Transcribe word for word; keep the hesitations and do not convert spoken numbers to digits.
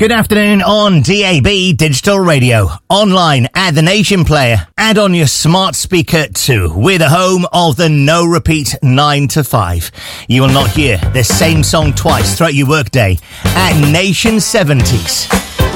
Good afternoon on D A B Digital Radio, online at the Nation Player, and on your smart speaker too. We're the home of the no repeat nine to five. You will not hear the same song twice throughout your workday at Nation seventies.